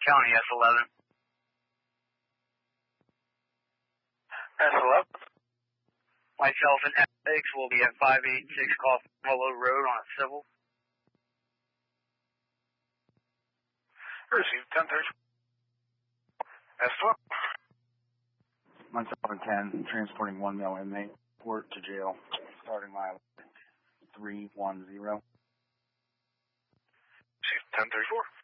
County S11. S11. Myself and Alex will be at 586 Coffin Hollow Road on a civil. Received 1030. S12. Myself and 10, transporting 1 male inmate, port to jail, starting mile 310. Received 1034.